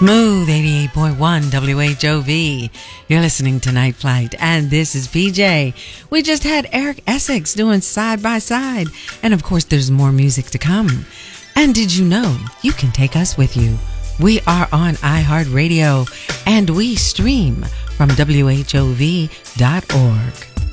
Smooth 88.1 WHOV. You're listening to Night Flight, and this is PJ. We just had Eric Essex doing Side by Side, and of course there's more music to come. And did you know you can take us with you? We are on iHeartRadio, and we stream from WHOV.org.